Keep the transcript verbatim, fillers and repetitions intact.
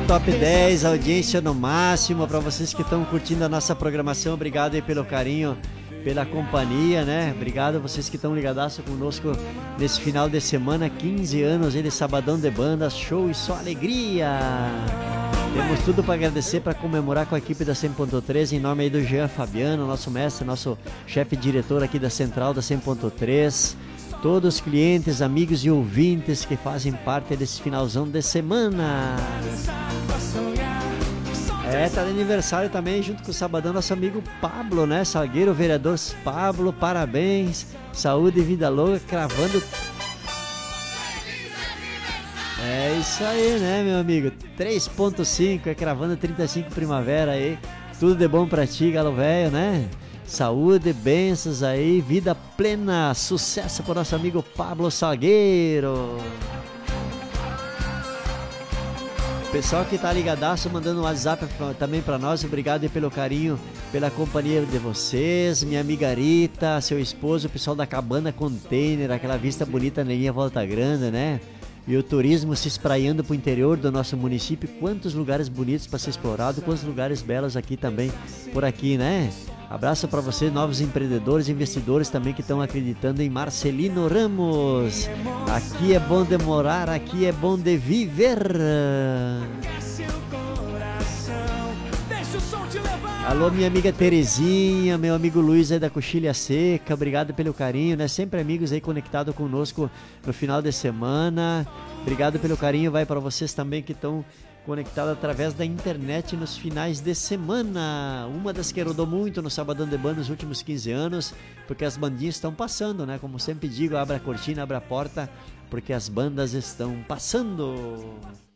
top dez, audiência no máximo. Para vocês que estão curtindo a nossa programação, obrigado aí pelo carinho, pela companhia, né? Obrigado a vocês que estão ligadaço conosco nesse final de semana, quinze anos aí de Sabadão de Bandas, show e só alegria. Temos tudo para agradecer, para comemorar com a equipe da cem ponto três, em nome aí do Jean Fabiano, nosso mestre, nosso chefe diretor aqui da central da cem ponto três. Todos os clientes, amigos e ouvintes que fazem parte desse finalzão de semana. É, tá de aniversário também, junto com o Sabadão, nosso amigo Pablo, né? Salgueiro, vereador Pablo, parabéns. Saúde e vida longa, cravando. É isso aí, né, meu amigo? três ponto cinco, é cravando trinta e cinco primavera aí. Tudo de bom pra ti, galo velho, né? Saúde, bênçãos aí, vida plena, sucesso pro nosso amigo Pablo Salgueiro. Pessoal que tá ligadaço, mandando um WhatsApp também pra nós, obrigado aí pelo carinho, pela companhia de vocês, minha amiga Rita, seu esposo, o pessoal da Cabana Container, aquela vista bonita na linha Volta Grande, né? E o turismo se espraiando pro interior do nosso município, quantos lugares bonitos para ser explorado, quantos lugares belos aqui também, por aqui, né? Abraço para você, novos empreendedores e investidores também que estão acreditando em Marcelino Ramos. Aqui é bom de morar, aqui é bom de viver. Alô, minha amiga Terezinha, meu amigo Luiz aí da Coxilha Seca, obrigado pelo carinho, né? Sempre amigos aí conectados conosco no final de semana. Obrigado pelo carinho, vai para vocês também que estão conectado através da internet nos finais de semana. Uma das que rodou muito no Sabadão de Banda nos últimos quinze anos, porque as bandinhas estão passando, né? Como sempre digo, abra a cortina, abra a porta, porque as bandas estão passando.